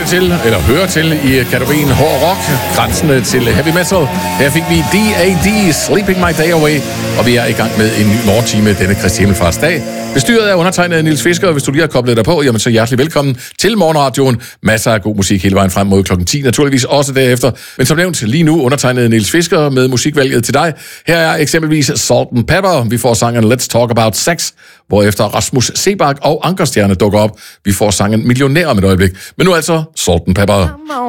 hører til i kategorien hård rock, grænsende til heavy metal. Her fik vi D.A.D. Sleeping My Day Away, og vi er i gang med en ny morgentime denne Kristi Himmelfarts dag. Bestyret af undertegnet Niels Fisker, og hvis du lige har koblet dig på, jamen så hjertelig velkommen til Morgenradioen. Masser af god musik hele vejen frem mod klokken 10, naturligvis også derefter. Men som nævnt lige nu undertegnet Niels Fisker med musikvalget til dig. Her er eksempelvis Salt and Pepper. Vi får sangen Let's Talk About Sex, hvorefter Rasmus Sebak og Ankerstjerne dukker op. Vi får sangen Millionær om et øjeblik. Men nu altså Salt and Pepper.